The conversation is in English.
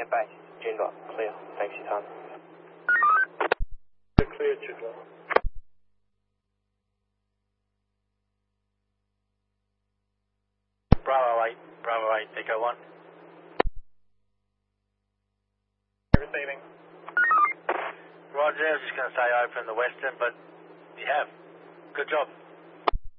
base, Jingle, clear. Thanks for your time. Clear, Jingle. Bravo 8, Echo 1. Receiving. Roger, I was just going to say open the western, but you have. Good job.